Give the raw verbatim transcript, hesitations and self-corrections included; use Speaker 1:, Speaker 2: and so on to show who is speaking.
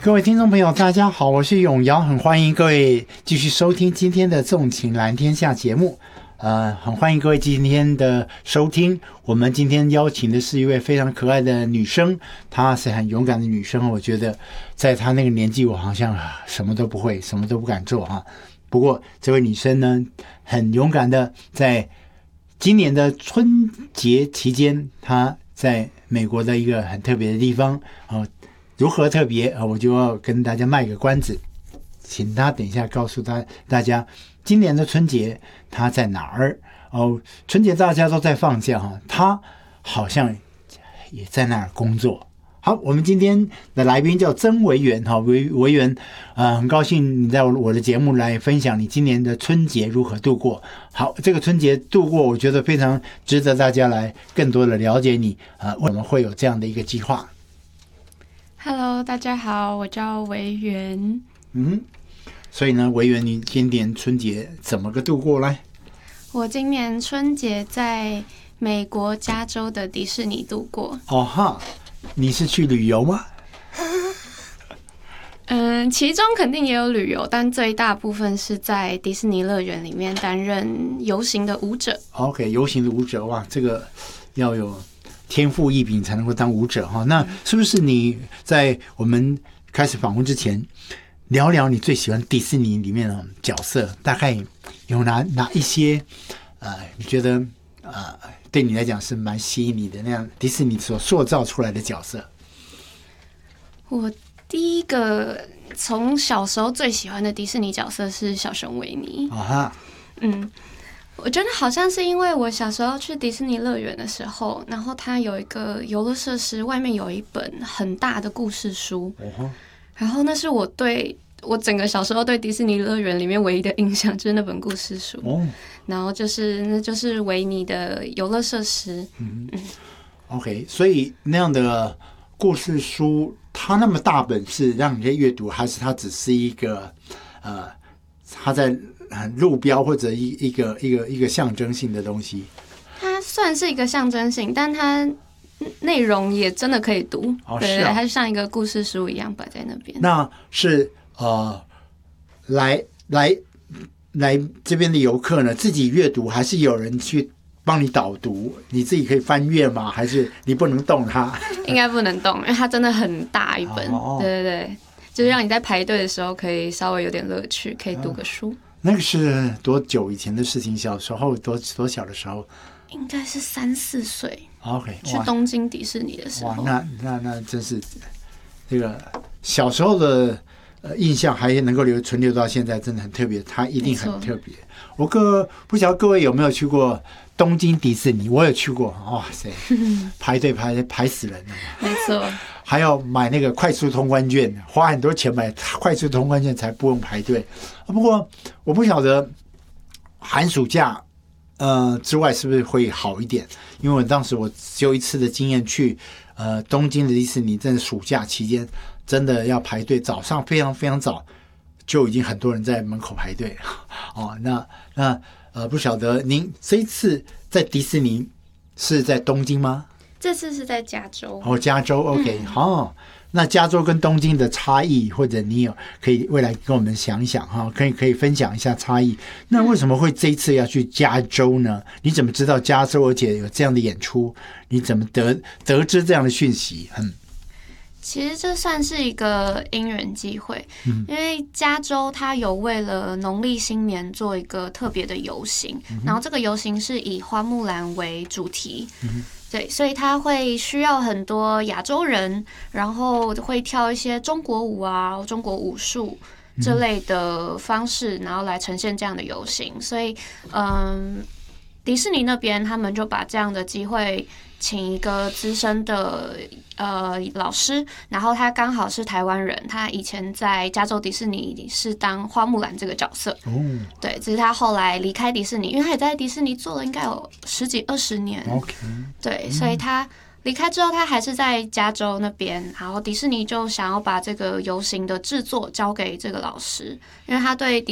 Speaker 1: 各位听众朋友大家好，我是永尧，很欢迎各位继续收听今天的纵情蓝天下节目。呃，很欢迎各位今天的收听。我们今天邀请的是一位非常可爱的女生，她是很勇敢的女生。我觉得在她那个年纪，我好像什么都不会，什么都不敢做哈。不过这位女生呢，很勇敢的在今年的春节期间，她在美国的一个很特别的地方啊。如何特别啊？我就要跟大家卖个关子，请他等一下告诉他大家，今年的春节他在哪儿？哦，春节大家都在放假哈，他好像也在那儿工作。好，我们今天的来宾叫曾维元哈，维维元，呃，很高兴你在我的节目来分享你今年的春节如何度过。好，这个春节度过，我觉得非常值得大家来更多的了解你啊、呃，为什么会有这样的一个计划
Speaker 2: ？Hello， 大家好，我叫维元。
Speaker 1: 嗯，所以呢，维元，你今年春节怎么个度过来？
Speaker 2: 我今年春节在美国加州的迪士尼度过。
Speaker 1: 哦哈，你是去旅游吗？
Speaker 2: 嗯，其中肯定也有旅游，但最大部分是在迪士尼乐园里面担任游行的舞者。
Speaker 1: OK， 游行的舞者，哇，这个要有天赋异禀才能够当舞者哈。那是不是你在我们开始访问之前聊聊你最喜欢迪士尼里面的角色？大概有哪哪一些呃，你觉得呃对你来讲是蛮吸引你的那样迪士尼所塑造出来的角色？
Speaker 2: 我第一个从小时候最喜欢的迪士尼角色是小熊维尼。
Speaker 1: 啊哈，
Speaker 2: 嗯。我觉得好像是因为我小时候去迪士尼乐园的时候，然后它有一个游乐设施，外面有一本很大的故事书，然后那是我对我整个小时候对迪士尼乐园里面唯一的印象，就是那本故事书。然后就是那就是维尼的游乐设施。嗯嗯
Speaker 1: ，OK， 所以那样的故事书，它那么大本是让你阅读，还是它只是一个呃，它在路标或者一一个一个一个象征性的东西？
Speaker 2: 它算是一个象征性，但它内容也真的可以读。
Speaker 1: 哦，
Speaker 2: 对，
Speaker 1: 是啊，
Speaker 2: 它就像一个故事书一样摆在那边。
Speaker 1: 那是呃，来来来这边的游客呢，自己阅读，还是有人去帮你导读？你自己可以翻阅吗？还是你不能动它？
Speaker 2: 应该不能动，因为它真的很大一本。
Speaker 1: 哦，
Speaker 2: 对对对，就是让你在排队的时候可以稍微有点乐趣，可以读个书。
Speaker 1: 那个是多久以前的事情？小时候多多小的时候？
Speaker 2: 应该是三四岁。
Speaker 1: OK，
Speaker 2: 去东京迪士尼的时候。
Speaker 1: 哇，那那那真是这个小时候的呃印象还能够留存留到现在，真的很特别。它一定很特别。我各不晓得各位有没有去过东京迪士尼？我有去过，哇塞，排队排排死人了。
Speaker 2: 没错。
Speaker 1: 还要买那个快速通关券，花很多钱买快速通关券才不用排队。不过我不晓得寒暑假呃之外是不是会好一点，因为我当时我只有一次的经验去呃东京的迪士尼，真的暑假期间真的要排队，早上非常非常早就已经很多人在门口排队哦。那那呃不晓得您这一次在迪士尼是在东京吗？
Speaker 2: 这次是在加州。
Speaker 1: 哦，加州 OK， 好、嗯哦，那加州跟东京的差异，或者你有可以未来跟我们想一想哈，可以可以分享一下差异。那为什么会这一次要去加州呢？你怎么知道加州而且有这样的演出？你怎么得得知这样的讯息？嗯，
Speaker 2: 其实这算是一个因缘机会，嗯、因为加州它有为了农历新年做一个特别的游行，嗯、然后这个游行是以花木兰为主题。嗯，对，所以他会需要很多亚洲人，然后会跳一些中国舞啊、中国武术这类的方式，然后来呈现这样的游行。所以，嗯，迪士尼那边他们就把这样的机会请一个资深的呃老师，然后他刚好是台湾人，他以前在加州迪士尼是当花木兰这个角色。哦，对，只是他后来离开迪士尼，因为他也在迪士尼做了应该有十几二十年。
Speaker 1: OK，
Speaker 2: 对，所以他离开之后，他还是在加州那边，然后迪士尼就想要把这个游行的制作交给这个老师，因为他对迪